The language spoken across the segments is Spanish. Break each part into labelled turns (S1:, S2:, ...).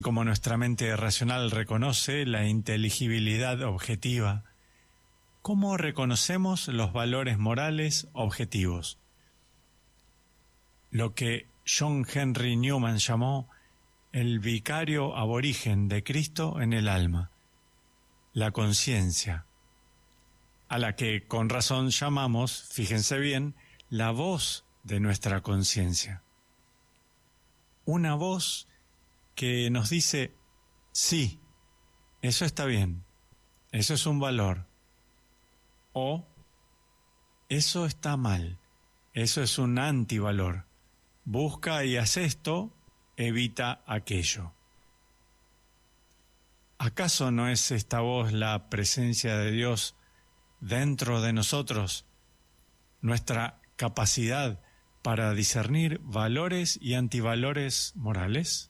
S1: Como nuestra mente racional reconoce la inteligibilidad objetiva, ¿cómo reconocemos los valores morales objetivos? Lo que John Henry Newman llamó el vicario aborigen de Cristo en el alma, la conciencia, a la que con razón llamamos, fíjense bien, la voz de nuestra conciencia. Una voz que nos dice, sí, eso está bien, eso es un valor, o eso está mal, eso es un antivalor, busca y haz esto, evita aquello. ¿Acaso no es esta voz la presencia de Dios dentro de nosotros, nuestra capacidad para discernir valores y antivalores morales?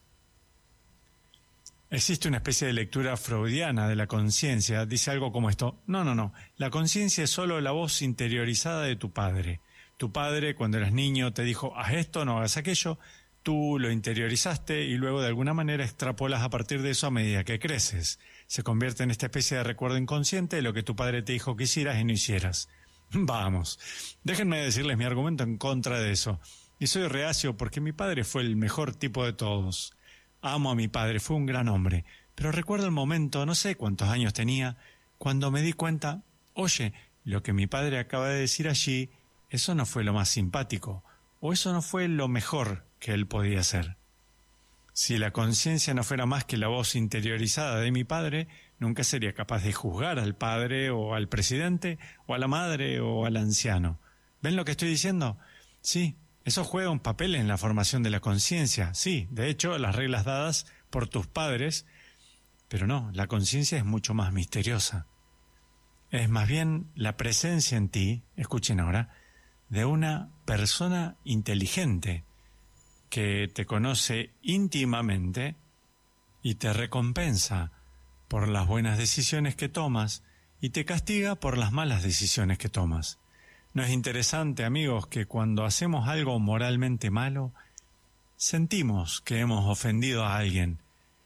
S1: Existe una especie de lectura freudiana de la conciencia. Dice algo como esto: no, la conciencia es solo la voz interiorizada de tu padre. Tu padre, cuando eras niño, te dijo, haz esto, no hagas aquello. Tú lo interiorizaste y luego de alguna manera extrapolas a partir de eso a medida que creces. Se convierte en esta especie de recuerdo inconsciente de lo que tu padre te dijo que hicieras y no hicieras. Vamos, déjenme decirles mi argumento en contra de eso. Y soy reacio porque mi padre fue el mejor tipo de todos. Amo a mi padre, fue un gran hombre, pero recuerdo el momento, no sé cuántos años tenía, cuando me di cuenta, oye, lo que mi padre acaba de decir allí, eso no fue lo más simpático, o eso no fue lo mejor que él podía hacer. Si la conciencia no fuera más que la voz interiorizada de mi padre, nunca sería capaz de juzgar al padre o al presidente, o a la madre o al anciano. ¿Ven lo que estoy diciendo? Sí. Eso juega un papel en la formación de la conciencia, sí, de hecho, las reglas dadas por tus padres, pero no, la conciencia es mucho más misteriosa. Es más bien la presencia en ti, escuchen ahora, de una persona inteligente que te conoce íntimamente y te recompensa por las buenas decisiones que tomas y te castiga por las malas decisiones que tomas. ¿No es interesante, amigos, que cuando hacemos algo moralmente malo, sentimos que hemos ofendido a alguien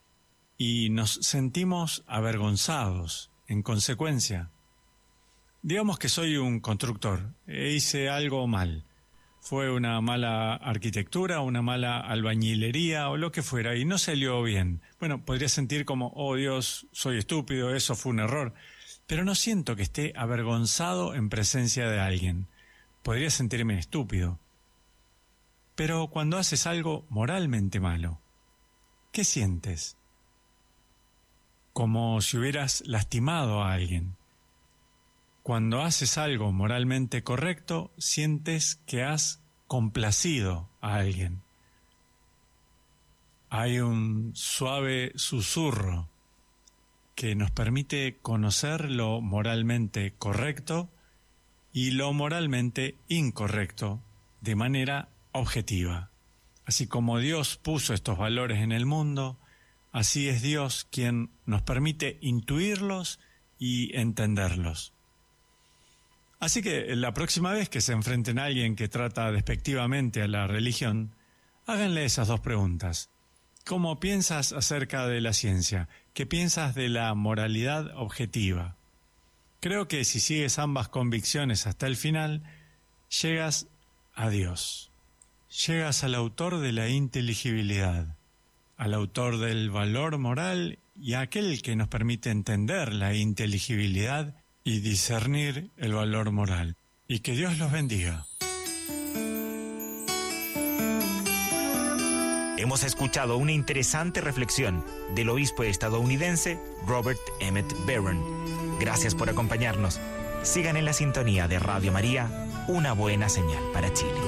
S1: y nos sentimos avergonzados en consecuencia? Digamos que soy un constructor e hice algo mal. Fue una mala arquitectura, una mala albañilería o lo que fuera y no salió bien. Bueno, podría sentir como, oh Dios, soy estúpido, eso fue un error. Pero no siento que esté avergonzado en presencia de alguien. Podría sentirme estúpido. Pero cuando haces algo moralmente malo, ¿qué sientes? Como si hubieras lastimado a alguien. Cuando haces algo moralmente correcto, sientes que has complacido a alguien. Hay un suave susurro que nos permite conocer lo moralmente correcto y lo moralmente incorrecto de manera objetiva. Así como Dios puso estos valores en el mundo, así es Dios quien nos permite intuirlos y entenderlos. Así que la próxima vez que se enfrenten a alguien que trata despectivamente a la religión, háganle esas dos preguntas. ¿Cómo piensas acerca de la ciencia? ¿Qué piensas de la moralidad objetiva? Creo que si sigues ambas convicciones hasta el final, llegas a Dios. Llegas al autor de la inteligibilidad, al autor del valor moral y a aquel que nos permite entender la inteligibilidad y discernir el valor moral. Y que Dios los bendiga.
S2: Hemos escuchado una interesante reflexión del obispo estadounidense Robert Emmett Barron. Gracias por acompañarnos. Sigan en la sintonía de Radio María, una buena señal para Chile.